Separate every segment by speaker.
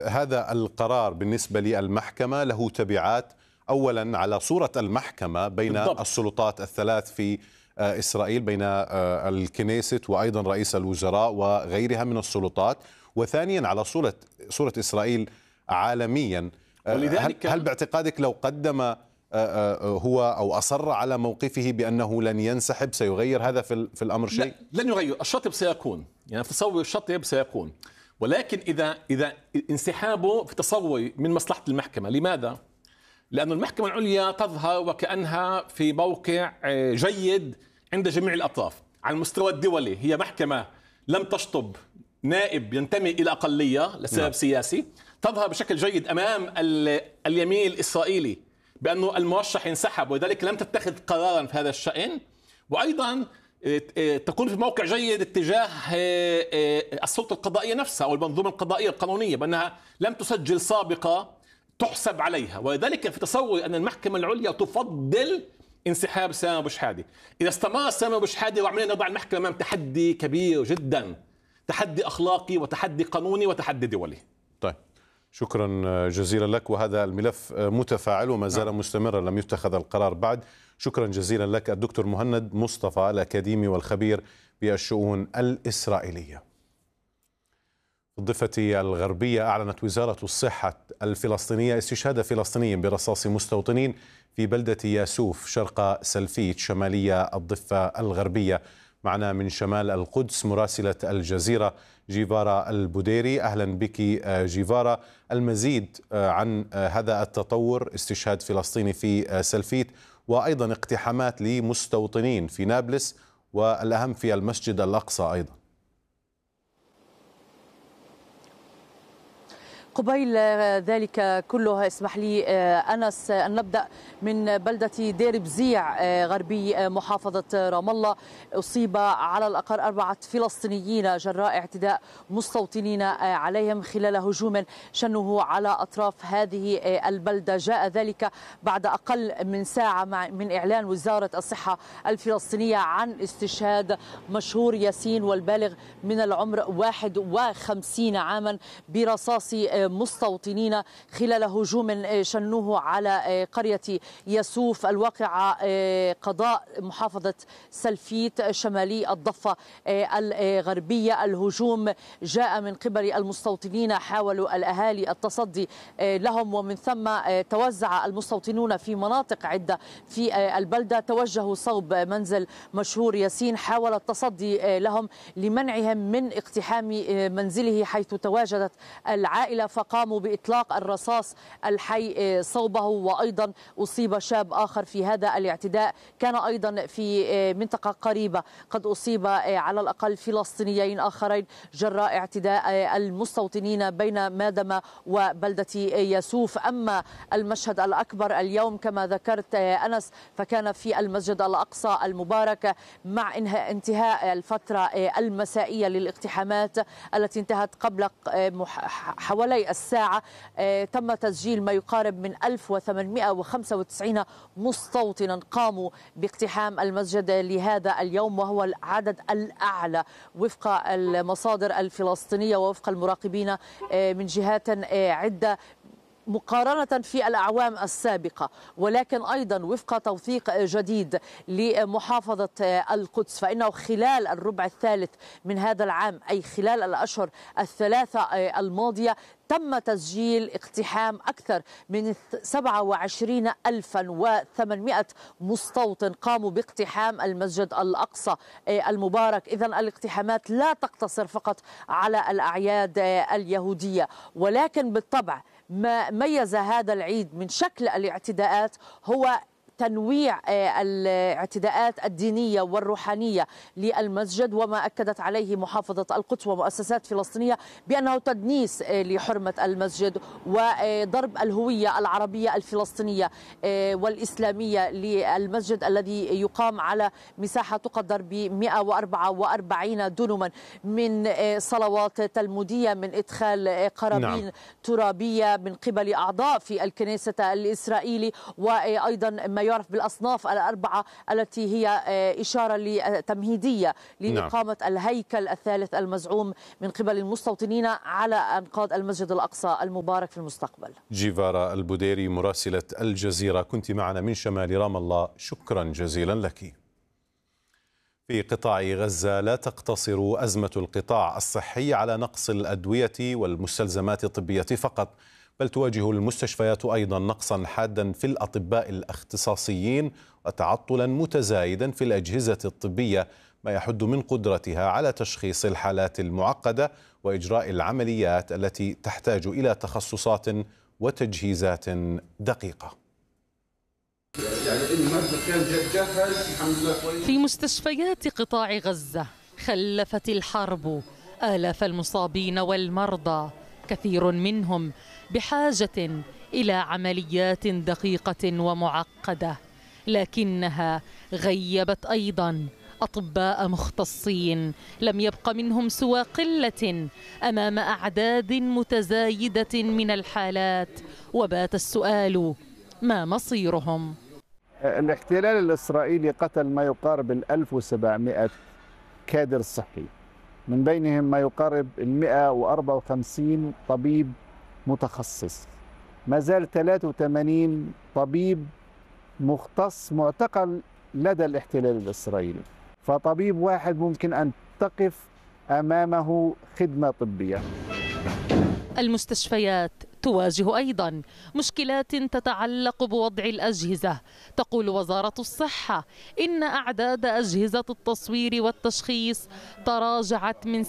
Speaker 1: هذا القرار بالنسبة للمحكمة له تبعات أولا على صورة المحكمة بين بالضبط. السلطات الثلاث في إسرائيل، بين الكنيست وأيضا رئيس الوزراء وغيرها من السلطات، وثانيا على صورة إسرائيل عالميا. هل باعتقادك لو قدم هو أو أصر على موقفه بأنه لن ينسحب سيغير هذا في الأمر شيء؟
Speaker 2: لن يغير. الشطب سيكون، يعني في تصور الشطب سيكون، ولكن إذا انسحابه في تصوري من مصلحة المحكمة. لماذا؟ لأن المحكمة العليا تظهر وكأنها في موقع جيد عند جميع الأطراف على المستوى الدولي. هي محكمة لم تشطب نائب ينتمي إلى أقلية لسبب سياسي، تظهر بشكل جيد أمام اليمين الإسرائيلي بأنه المرشح ينسحب، ولذلك لم تتخذ قرارا في هذا الشأن. وأيضا تكون في موقع جيد اتجاه السلطة القضائية نفسها أو المنظومة القضائية القانونية بأنها لم تسجل سابقة تحسب عليها. ولذلك في تصوري أن المحكمة العليا تفضل انسحاب سامي أبو شحادة. إذا استمر سامي أبو شحادة وعملنا نضع المحكمة أمام تحدي كبير جدا، تحدي أخلاقي وتحدي قانوني وتحدي دولي.
Speaker 1: طيب، شكرا جزيلا لك. وهذا الملف متفاعل وما زال مستمرا، لم يتخذ القرار بعد. شكرا جزيلا لك الدكتور مهند مصطفى، الأكاديمي والخبير بالشؤون الإسرائيلية. في الضفة الغربية أعلنت وزارة الصحة الفلسطينية استشهاد فلسطيني برصاص مستوطنين في بلدة ياسوف شرق سلفيت شمالية الضفة الغربية. معنا من شمال القدس مراسلة الجزيرة جيفارا البوديري. أهلا بك جيفارا. المزيد عن هذا التطور، استشهاد فلسطيني في سلفيت وأيضا اقتحامات لمستوطنين في نابلس والأهم في المسجد الأقصى أيضا.
Speaker 3: قبيل ذلك كله اسمح لي أنس أن نبدأ من بلدة دير بزيع غربي محافظة رام الله. أصيب على الأقل 4 فلسطينيين جراء اعتداء مستوطنين عليهم خلال هجوم شنه على أطراف هذه البلدة. جاء ذلك بعد أقل من ساعة من إعلان وزارة الصحة الفلسطينية عن استشهاد مشهور ياسين والبالغ من العمر 51 عاما برصاص مستوطنين خلال هجوم شنوه على قرية ياسوف الواقعة قضاء محافظة سلفيت شمالي الضفة الغربية. الهجوم جاء من قبل المستوطنين، حاولوا الأهالي التصدي لهم، ومن ثم توزع المستوطنون في مناطق عدة في البلدة، توجهوا صوب منزل مشهور ياسين، حاول التصدي لهم لمنعهم من اقتحام منزله حيث تواجدت العائلة، فقاموا بإطلاق الرصاص الحي صوبه. وأيضا أصيب شاب آخر في هذا الاعتداء، كان أيضا في منطقة قريبة قد أصيب على الأقل فلسطينيين آخرين جراء اعتداء المستوطنين بين مادمة وبلدة ياسوف. أما المشهد الأكبر اليوم كما ذكرت أنس فكان في المسجد الأقصى المبارك مع انتهاء الفترة المسائية للاقتحامات التي انتهت قبل حوالي الساعة. تم تسجيل ما يقارب من 1895 مستوطنا قاموا باقتحام المسجد لهذا اليوم، وهو العدد الأعلى وفق المصادر الفلسطينية ووفق المراقبين من جهات عدة مقارنة في الأعوام السابقة. ولكن أيضا وفق توثيق جديد لمحافظة القدس فإنه خلال الربع الثالث من هذا العام، أي خلال الأشهر الثلاثة الماضية، تم تسجيل اقتحام أكثر من 27,800 مستوطن قاموا باقتحام المسجد الأقصى المبارك. إذن الاقتحامات لا تقتصر فقط على الأعياد اليهودية، ولكن بالطبع ما ميز هذا العيد من شكل الاعتداءات هو تنويع الاعتداءات الدينية والروحانية للمسجد، وما أكدت عليه محافظة القدس ومؤسسات فلسطينية بأنه تدنيس لحرمة المسجد وضرب الهوية العربية الفلسطينية والإسلامية للمسجد الذي يقام على مساحة تقدر ب 144 دنما من صلوات تلمودية، من إدخال قرابين ترابية من قبل أعضاء في الكنيسة الإسرائيلي، وأيضا ما يعرف بالأصناف الأربعة التي هي إشارة تمهيدية لإقامة الهيكل الثالث المزعوم من قبل المستوطنين على أنقاض المسجد الأقصى المبارك في المستقبل.
Speaker 1: جيفارا البوديري مراسلة الجزيرة كنت معنا من شمال رام الله، شكرا جزيلا لك. في قطاع غزة لا تقتصر أزمة القطاع الصحي على نقص الأدوية والمستلزمات الطبية فقط، بل تواجه المستشفيات أيضا نقصا حادا في الأطباء الاختصاصيين وتعطلا متزايدا في الأجهزة الطبية، ما يحد من قدرتها على تشخيص الحالات المعقدة وإجراء العمليات التي تحتاج إلى تخصصات وتجهيزات دقيقة.
Speaker 4: في مستشفيات قطاع غزة خلفت الحرب آلاف المصابين والمرضى، كثير منهم بحاجة إلى عمليات دقيقة ومعقدة، لكنها غيبت أيضا أطباء مختصين لم يبق منهم سوى قلة أمام أعداد متزايدة من الحالات، وبات السؤال: ما مصيرهم؟
Speaker 5: الاحتلال الإسرائيلي قتل ما يقارب 1700 كادر صحي، من بينهم ما يقارب 154 طبيب متخصص. ما زال 83 طبيب مختص معتقل لدى الاحتلال الإسرائيلي، فطبيب واحد ممكن أن تقف أمامه خدمة طبية.
Speaker 4: المستشفيات تواجه أيضا مشكلات تتعلق بوضع الأجهزة. تقول وزارة الصحة إن أعداد أجهزة التصوير والتشخيص تراجعت من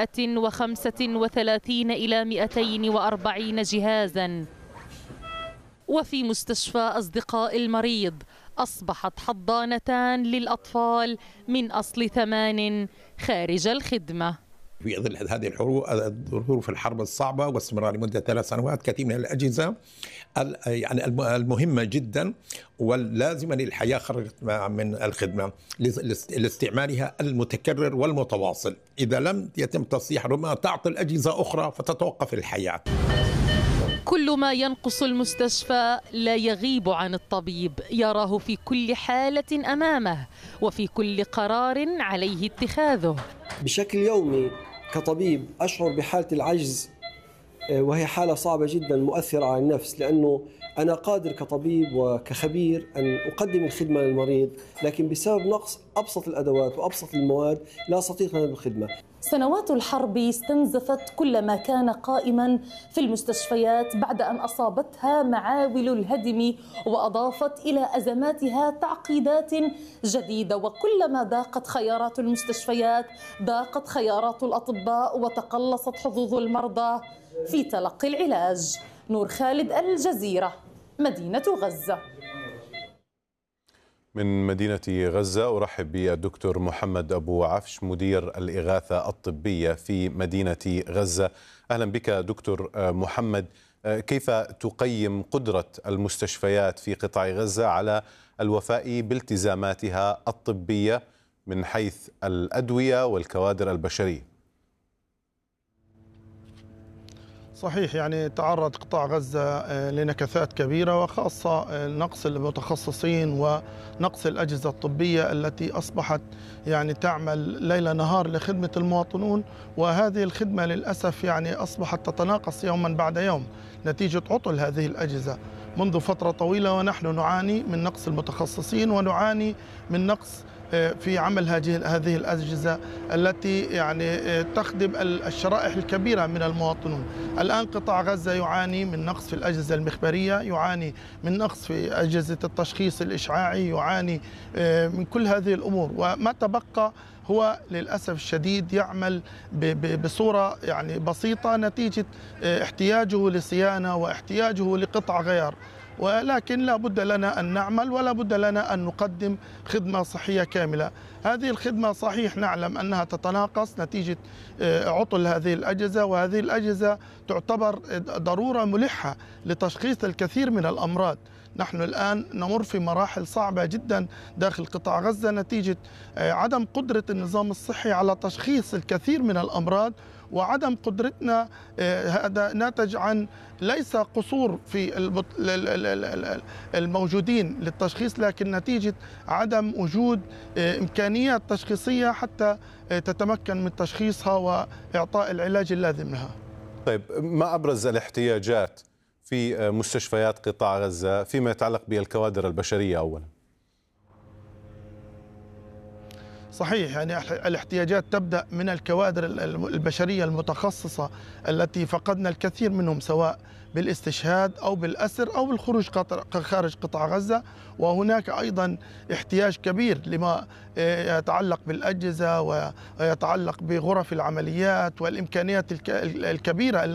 Speaker 4: 635 إلى 240 جهازا. وفي مستشفى أصدقاء المريض أصبحت حضانتان للأطفال من أصل 8 خارج الخدمة.
Speaker 6: في ظل هذه الظروف الحرب الصعبة واستمرار لمدة 3 سنوات، كثير من الأجهزة يعني المهمة جدا واللازمة للحياة خرجت من الخدمة لاستعمالها المتكرر والمتواصل. إذا لم يتم تصليح ربما تعطل الأجهزة أخرى فتتوقف الحياة.
Speaker 4: كل ما ينقص المستشفى لا يغيب عن الطبيب، يراه في كل حالة أمامه وفي كل قرار عليه اتخاذه.
Speaker 7: بشكل يومي كطبيب أشعر بحالة العجز، وهي حالة صعبة جدا مؤثرة على النفس، لأنه أنا قادر كطبيب وكخبير أن أقدم الخدمة للمريض، لكن بسبب نقص أبسط الأدوات وأبسط المواد لا أستطيع أن الخدمة.
Speaker 8: سنوات الحرب استنزفت كل ما كان قائما في المستشفيات بعد أن أصابتها معاول الهدم، وأضافت إلى أزماتها تعقيدات جديدة. وكلما ضاقت خيارات المستشفيات ضاقت خيارات الأطباء وتقلصت حظوظ المرضى في تلقي العلاج. نور خالد، الجزيرة، مدينة غزة.
Speaker 1: من مدينة غزة أرحب بالدكتور محمد أبو عفش، مدير الإغاثة الطبية في مدينة غزة. أهلا بك دكتور محمد. كيف تقيم قدرة المستشفيات في قطاع غزة على الوفاء بالتزاماتها الطبية من حيث الأدوية والكوادر البشرية؟
Speaker 9: صحيح، يعني تعرض قطاع غزة لنكثات كبيرة، وخاصة نقص المتخصصين ونقص الأجهزة الطبية التي أصبحت يعني تعمل ليل نهار لخدمة المواطنون، وهذه الخدمة للأسف يعني أصبحت تتناقص يوما بعد يوم نتيجة عطل هذه الأجهزة منذ فترة طويلة. ونحن نعاني من نقص المتخصصين ونعاني من نقص في عمل هذه الأجهزة التي يعني تخدم الشرائح الكبيرة من المواطنين. الآن قطاع غزة يعاني من نقص في الأجهزة المخبرية، يعاني من نقص في أجهزة التشخيص الإشعاعي، يعاني من كل هذه الأمور، وما تبقى هو للأسف الشديد يعمل بصورة يعني بسيطة نتيجة احتياجه لصيانة واحتياجه لقطع غيار. ولكن لا بد لنا أن نعمل ولا بد لنا أن نقدم خدمة صحية كاملة. هذه الخدمة صحيح نعلم أنها تتناقص نتيجة عطل هذه الأجهزة، وهذه الأجهزة تعتبر ضرورة ملحة لتشخيص الكثير من الأمراض. نحن الآن نمر في مراحل صعبة جدا داخل قطاع غزة نتيجة عدم قدرة النظام الصحي على تشخيص الكثير من الأمراض وعدم قدرتنا هذا ناتج عن ليس قصور في الموجودين للتشخيص، لكن نتيجة عدم وجود إمكانيات تشخيصية حتى تتمكن من تشخيصها وإعطاء العلاج اللازم لها.
Speaker 1: طيب، ما أبرز الاحتياجات في مستشفيات قطاع غزة فيما يتعلق بالكوادر البشرية أولا؟
Speaker 9: صحيح، يعني الاحتياجات تبدأ من الكوادر البشرية المتخصصة التي فقدنا الكثير منهم سواء بالاستشهاد أو بالأسر أو بالخروج خارج قطاع غزة، وهناك أيضا احتياج كبير لما يتعلق بالأجهزة ويتعلق بغرف العمليات والإمكانيات الكبيرة